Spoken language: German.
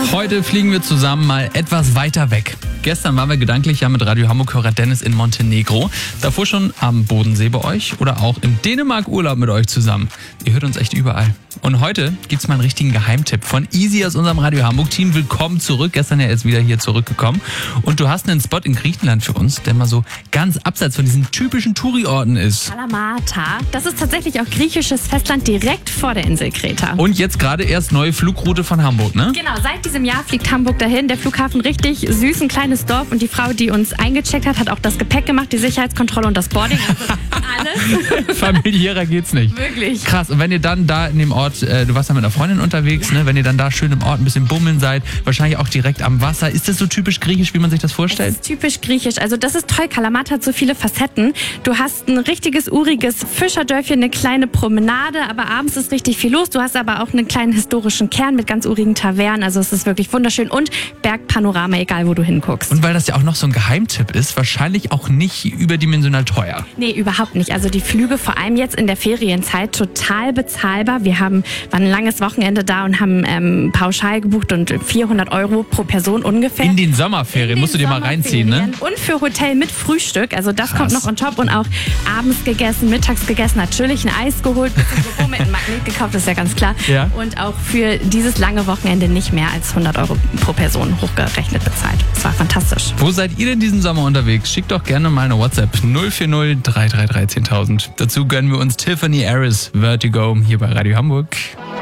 Heute fliegen wir zusammen mal etwas weiter weg. Gestern waren wir gedanklich ja mit Radio Hamburg-Hörer Dennis in Montenegro. Davor schon am Bodensee bei euch oder auch in Dänemark Urlaub mit euch zusammen. Ihr hört uns echt überall. Und heute gibt's mal einen richtigen Geheimtipp von Easy aus unserem Radio Hamburg-Team. Willkommen zurück. Gestern ja erst wieder hier zurückgekommen. Und du hast einen Spot in Griechenland für uns, der mal so ganz abseits von diesen typischen Touri-Orten ist. Kalamata. Das ist tatsächlich auch griechisches Festland direkt vor der Insel Kreta. Und jetzt gerade erst neue Flugroute von Hamburg, ne? Genau, seit diesem Jahr fliegt Hamburg dahin. Der Flughafen richtig süß, ein kleines Dorf. Und die Frau, die uns eingecheckt hat, hat auch das Gepäck gemacht, die Sicherheitskontrolle und das Boarding. Also alles. Familiärer geht's nicht. Wirklich. Krass. Und wenn ihr dann da in dem Ort, du warst da mit einer Freundin unterwegs, ne? Wenn ihr dann da schön im Ort ein bisschen bummeln seid, wahrscheinlich auch direkt am Wasser. Ist das so typisch griechisch, wie man sich das vorstellt? Das ist typisch griechisch. Also das ist toll. Kalamata hat so viele Facetten. Du hast ein richtiges uriges Fischerdörfchen, eine kleine Promenade, aber abends ist richtig viel los. Du hast aber auch einen kleinen historischen Kern mit ganz urigen Tavernen. Also es ist wirklich wunderschön und Bergpanorama, egal wo du hinguckst. Und weil das ja auch noch so ein Geheimtipp ist, wahrscheinlich auch nicht überdimensional teuer. Nee, überhaupt nicht. Also die Flüge, vor allem jetzt in der Ferienzeit, total bezahlbar. Wir waren ein langes Wochenende da und haben pauschal gebucht und 400 € pro Person ungefähr. In den Sommerferien, musst du dir mal reinziehen, ne? Und für Hotel mit Frühstück, also das Krass. kommt noch on top und auch abends gegessen, mittags gegessen, natürlich ein Eis geholt, bisschen mit einem Magnet gekauft, das ist ja ganz klar. Ja. Und auch für dieses lange Wochenende nicht mehr als 100 € pro Person hochgerechnet bezahlt. Das war fantastisch. Wo seid ihr denn diesen Sommer unterwegs? Schickt doch gerne mal eine WhatsApp 040 333 10.000. Dazu gönnen wir uns Tiffany Harris, Vertigo, hier bei Radio Hamburg.